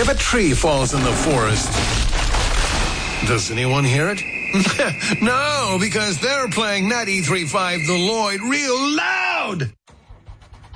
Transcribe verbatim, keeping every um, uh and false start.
If a tree falls in the forest, does anyone hear it? No, because they're playing ninety-three point five The Lloyd real loud.